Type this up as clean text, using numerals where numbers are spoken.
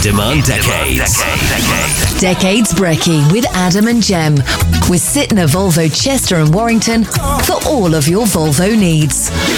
demand decades. Decades Brekkie with Adam and Jem. With Sytner Volvo Chester and Warrington for all of your Volvo needs.